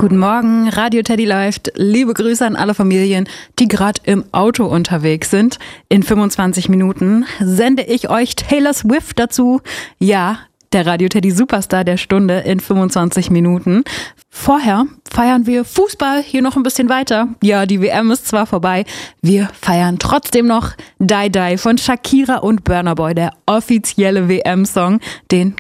Guten Morgen, Radio Teddy läuft. Liebe Grüße an alle Familien, die gerade im Auto unterwegs sind. In 25 Minuten sende ich euch Taylor Swift dazu. Ja, der Radio Teddy Superstar der Stunde in 25 Minuten. Vorher feiern wir Fußball hier noch ein bisschen weiter. Ja, die WM ist zwar vorbei, wir feiern trotzdem noch Die Die von Shakira und Burna Boy, der offizielle WM-Song. Den